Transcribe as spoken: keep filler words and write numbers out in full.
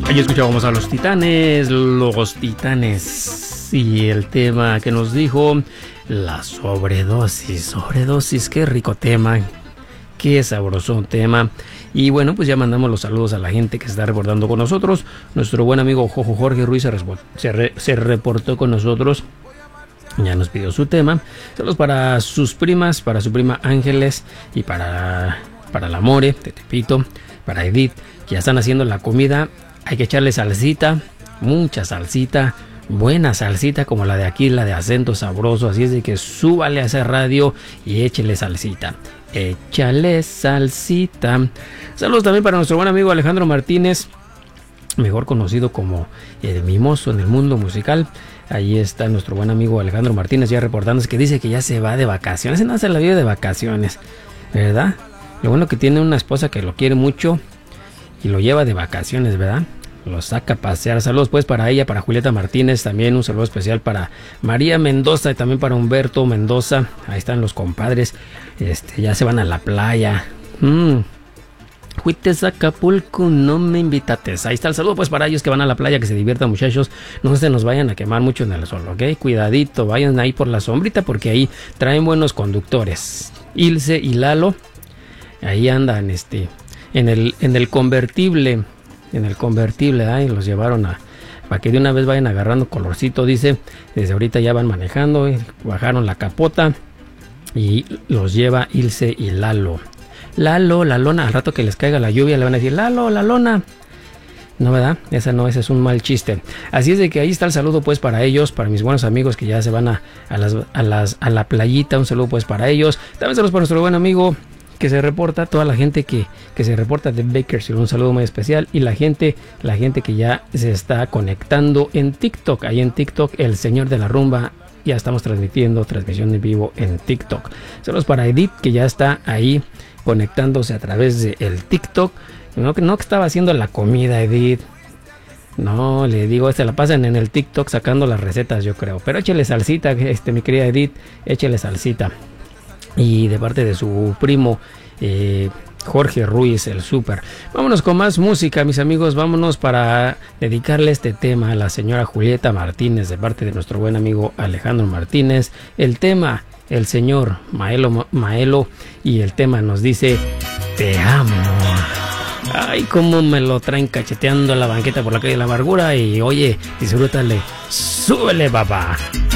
Ahí escuchábamos a los Titanes, los Titanes, y el tema que nos dijo, la sobredosis, sobredosis, qué rico tema, qué sabroso tema. Y bueno, pues ya mandamos los saludos a la gente que se está reportando con nosotros. Nuestro buen amigo Jojo Jorge Ruiz se, se, re se reportó con nosotros, ya nos pidió su tema. Saludos para sus primas, para su prima Ángeles y para, para la More de Tepito, para Edith, que ya están haciendo la comida. Hay que echarle salsita, mucha salsita, buena salsita como la de aquí, la de acento sabroso. Así es de que súbale a esa radio y échele salsita. Échale salsita. Saludos también para nuestro buen amigo Alejandro Martínez, mejor conocido como el Mimoso en el mundo musical. Ahí está nuestro buen amigo Alejandro Martínez ya reportándose, que dice que ya se va de vacaciones. No se la vive de vacaciones, ¿verdad? Lo bueno que tiene una esposa que lo quiere mucho y lo lleva de vacaciones, ¿verdad? Lo saca a pasear. Saludos pues para ella, para Julieta Martínez, también un saludo especial para María Mendoza y también para Humberto Mendoza. Ahí están los compadres, este, ya se van a la playa. Mm. Fuites a Acapulco, no me invitates. Ahí está el saludo pues para ellos que van a la playa, que se diviertan, muchachos. No se nos vayan a quemar mucho en el sol, ¿ok? Cuidadito, vayan ahí por la sombrita porque ahí traen buenos conductores. Ilse y Lalo, ahí andan este, en el, en el convertible. En el convertible, ahí los llevaron a para que de una vez vayan agarrando colorcito. Dice, desde ahorita ya van manejando, eh, bajaron la capota y los lleva Ilse y Lalo. Lalo, la lona, al rato que les caiga la lluvia le van a decir, Lalo, la lona. No, ¿verdad? Esa no, ese es un mal chiste. Así es de que ahí está el saludo pues para ellos, para mis buenos amigos que ya se van a, a, las, a, las, a la playita. Un saludo pues para ellos. También saludos para nuestro buen amigo que se reporta, toda la gente que, que se reporta de Bakersfield, un saludo muy especial. Y la gente, la gente que ya se está conectando en TikTok, ahí en TikTok, el señor de la rumba, ya estamos transmitiendo, transmisión en vivo en TikTok. Saludos para Edith, que ya está ahí conectándose a través del TikTok. No, no que estaba haciendo la comida, Edith. No, le digo, se la pasan en el TikTok sacando las recetas, yo creo. Pero échele salsita, este, mi querida Edith, échele salsita. Y de parte de su primo eh, Jorge Ruiz, el súper. Vámonos con más música, mis amigos. Vámonos para dedicarle este tema a la señora Julieta Martínez, de parte de nuestro buen amigo Alejandro Martínez. El tema, el señor Maelo, Maelo, y el tema nos dice, te amo. Ay, cómo me lo traen cacheteando a la banqueta por la calle de la Amargura. Y oye, disfrútale, súbele, papá.